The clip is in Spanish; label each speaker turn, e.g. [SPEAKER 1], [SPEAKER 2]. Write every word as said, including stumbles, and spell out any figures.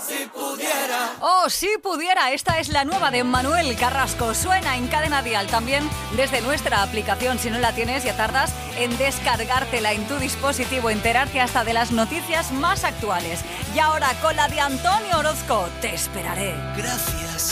[SPEAKER 1] si pudiera.
[SPEAKER 2] Oh, si pudiera. Esta es la nueva de Manuel Carrasco. Suena en Cadena Dial también desde nuestra aplicación. Si no la tienes, ya tardas en descargártela en tu dispositivo, enterarte hasta de las noticias más actuales. Y ahora con la de Antonio Orozco, Te esperaré.
[SPEAKER 1] Gracias.